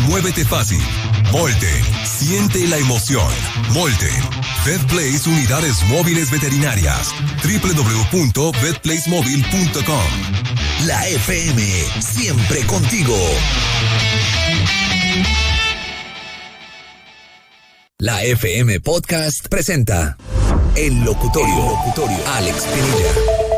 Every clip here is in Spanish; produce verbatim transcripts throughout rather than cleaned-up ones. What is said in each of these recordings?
muévete fácil. Volte, siente la emoción. Volte. VetPlace Unidades Móviles Veterinarias. doble u doble u doble u punto vet place móvil punto com. La F M, siempre contigo. La F M Podcast presenta El Locutorio, El Locutorio, Alex Pinilla.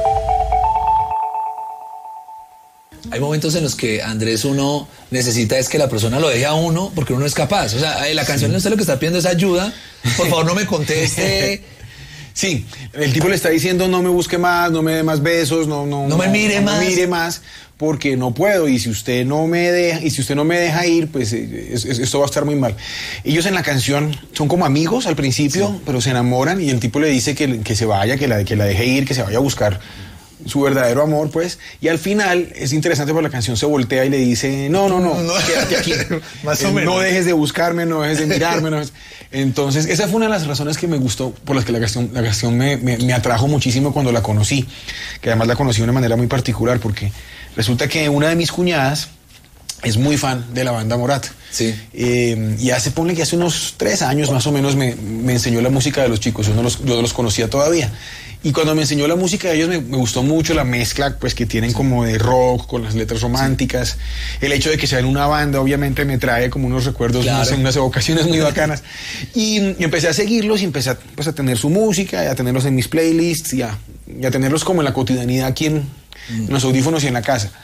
Hay momentos en los que, Andrés, uno necesita es que la persona lo deje a uno porque uno no es capaz. O sea, la canción sí. Usted lo que está pidiendo es ayuda. Por favor, no me conteste. Sí, el tipo le está diciendo no me busque más, no me dé más besos, no, no, no me mire no, más. No me mire más, porque no puedo. Y si usted no me deja, y si usted no me deja ir, pues es, es, esto va a estar muy mal. Ellos en la canción son como amigos al principio, sí. pero se enamoran y el tipo le dice que, que se vaya, que la, que la deje ir, que se vaya a buscar su verdadero amor, pues, y al final es interesante porque la canción se voltea y le dice, no, no, no, no quédate aquí, más o eh, menos. No dejes de buscarme, no dejes de mirarme, no dejes... Entonces, esa fue una de las razones que me gustó, por las que la canción, la canción me, me, me atrajo muchísimo cuando la conocí, que además la conocí de una manera muy particular, porque resulta que una de mis cuñadas es muy fan de la banda Morat. Sí. Eh, y hace, ponle que hace unos tres años más o menos me, me enseñó la música de los chicos, yo no los, yo no los conocía todavía. Y cuando me enseñó la música de ellos me, me gustó mucho la mezcla pues que tienen como de rock con las letras románticas. Sí. El hecho de que sean una banda obviamente me trae como unos recuerdos, claro. unas, unas evocaciones muy bacanas. Y, y empecé a seguirlos y empecé a, pues, a tener su música, a tenerlos en mis playlists y a, y a tenerlos como en la cotidianidad aquí en, mm. en los audífonos y en la casa.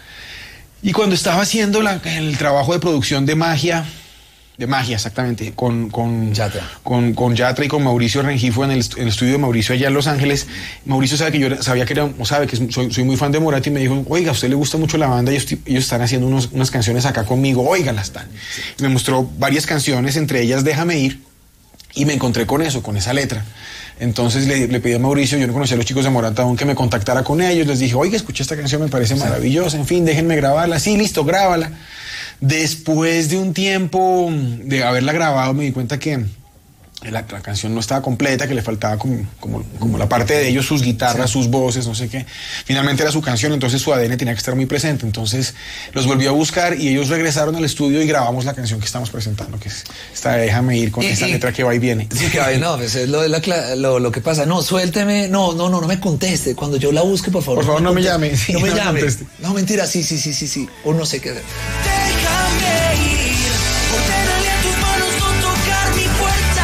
Y cuando estaba haciendo la, el trabajo de producción de magia, de magia exactamente, con, con, Yatra. con, con Yatra y con Mauricio Rengifo en el, en el estudio de Mauricio allá en Los Ángeles, Mauricio sabe que yo era, sabía que era, o sabe que soy, soy muy fan de Morat y me dijo, oiga, a usted le gusta mucho la banda y ellos, ellos están haciendo unos, unas canciones acá conmigo, óigalas están. Y me mostró varias canciones, entre ellas Déjame Ir, y me encontré con eso, con esa letra. Entonces le, le pedí a Mauricio, yo no conocía a los chicos de Morat aún, que me contactara con ellos. Les dije, oiga, escuché esta canción, me parece maravillosa, en fin, déjenme grabarla. Sí, listo, grábala. Después de un tiempo de haberla grabado, me di cuenta que la, la canción no estaba completa, que le faltaba como, como, como la parte de ellos, sus guitarras, sí. sus voces, no sé qué. Finalmente era su canción, entonces su A D N tenía que estar muy presente. Entonces los volví a buscar y ellos regresaron al estudio y grabamos la canción que estamos presentando, que es esta de Déjame Ir, con y, esta y, letra que va y viene. Sí, que va y no, pues es lo, la, lo, lo que pasa. No, suélteme, no, no, no, no me conteste. Cuando yo la busque, por favor. Por favor, no me, no me llame. Sí, no me no llame. Conteste. No, mentira, sí, sí, sí, sí, sí. O no sé qué hacer. Déjame ir, ordénale a tus manos no tocar mi puerta.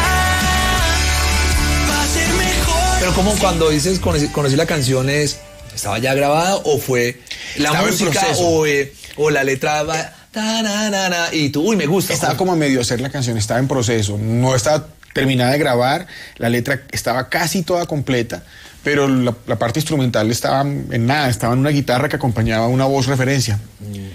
Va a ser mejor. Pero como cuando dices conocí, conocí la canción, es ¿estaba ya grabada o fue la Estaba música o, eh, o la letra va, ta, na, na, na, y tú, uy, me gusta? Estaba como a medio hacer la canción, estaba en proceso, no estaba terminada de grabar, la letra estaba casi toda completa, pero la, la parte instrumental estaba en nada, estaba en una guitarra que acompañaba una voz referencia. Mm.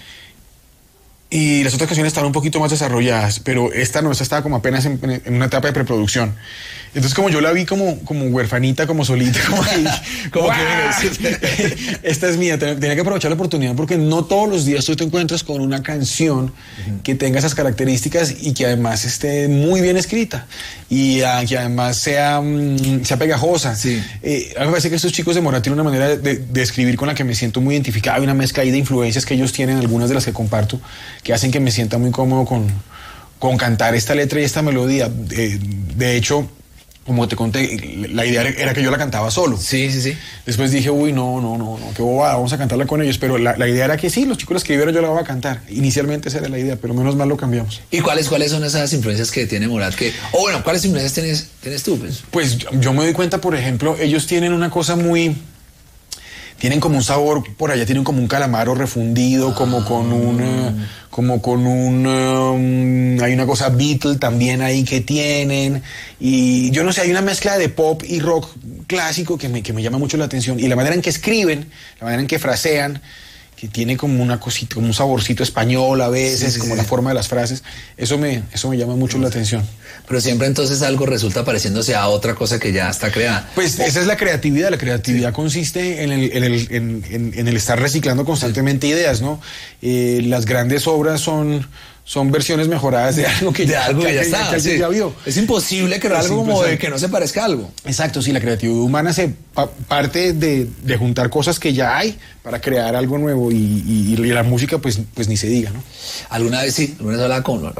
Y las otras canciones estaban un poquito más desarrolladas, pero esta no, esta estaba como apenas en, en una etapa de preproducción. Entonces como yo la vi como, como huerfanita, como solita, como que, como que esta es mía, tenía que aprovechar la oportunidad porque no todos los días tú te encuentras con una canción uh-huh. que tenga esas características y que además esté muy bien escrita y uh, que además sea, um, sea pegajosa. Sí. Eh, a mí me parece que estos chicos de Morat tienen una manera de, de escribir con la que me siento muy identificado. Hay una mezcla ahí de influencias que ellos tienen, algunas de las que comparto, que hacen que me sienta muy cómodo con, con cantar esta letra y esta melodía. De, de hecho, como te conté, la idea era que yo la cantaba solo. Sí, sí, sí. Después dije, uy, no, no, no, no, qué bobada, vamos a cantarla con ellos. Pero la, la idea era que sí, los chicos la escribieron, yo la voy a cantar. Inicialmente esa era la idea, pero menos mal lo cambiamos. ¿Y cuáles, cuáles son esas influencias que tiene Morat? Que, o bueno, ¿cuáles influencias tienes, tienes tú? Pues, pues yo, yo me doy cuenta, por ejemplo, ellos tienen una cosa muy... Tienen como un sabor, por allá tienen como un calamaro refundido, ah. como con un, como con un, um, hay una cosa Beatle también ahí que tienen, y yo no sé, hay una mezcla de pop y rock clásico que me, que me llama mucho la atención, y la manera en que escriben, la manera en que frasean, que tiene como una cosita, como un saborcito español a veces, sí, sí, como sí. la forma de las frases, eso me, eso me llama mucho sí, la atención. Pero siempre entonces algo resulta pareciéndose a otra cosa que ya está creada. Pues o... esa es la creatividad, la creatividad sí. consiste en el, en, el, en, en, en el estar reciclando constantemente sí. ideas, ¿no? Eh, las grandes obras son... son versiones mejoradas de algo que de ya, algo que, que ya ya está. Que sí. ya vio. Es imposible crear algo como de que no se parezca a algo. Exacto, sí, la creatividad humana se pa parte de, de juntar cosas que ya hay para crear algo nuevo y, y, y la música pues, pues ni se diga, ¿no? Alguna vez sí, alguna vez hablaba con